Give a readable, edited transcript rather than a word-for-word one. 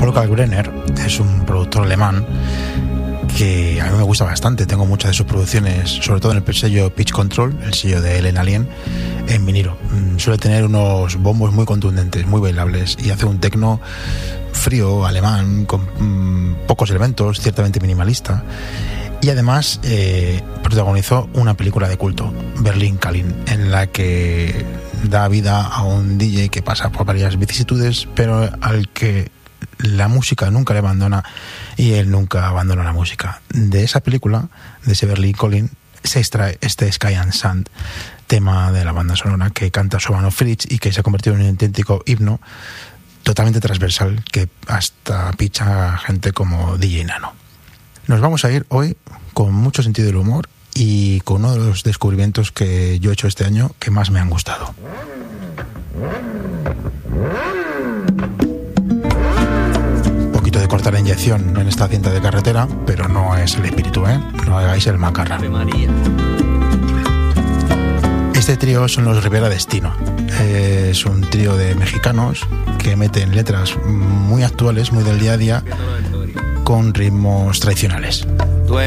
Paul Kalkbrenner es un productor alemán que a mí me gusta bastante. Tengo muchas de sus producciones, sobre todo en el sello Pitch Control, el sello de Ellen Alien, en vinilo. Suele tener unos bombos muy contundentes, muy bailables, y hace un techno frío, alemán, con pocos elementos, ciertamente minimalista. Y además protagonizó una película de culto, Berlin Calling, en la que da vida a un DJ que pasa por varias vicisitudes, pero al que la música nunca le abandona y él nunca abandona la música. De esa película, de ese Berlin Calling, se extrae este Sky and Sand, tema de la banda sonora que canta Sóbano Fritz y que se ha convertido en un auténtico himno totalmente transversal que hasta picha gente como DJ Nano. Nos vamos a ir hoy con mucho sentido del humor y con uno de los descubrimientos que yo he hecho este año que más me han gustado. Un poquito de cortar la inyección en esta cinta de carretera, pero no es el espíritu, no hagáis el macarra. Este trío son los Rivera Destino. Es un trío de mexicanos que meten letras muy actuales, muy del día a día, con ritmos tradicionales.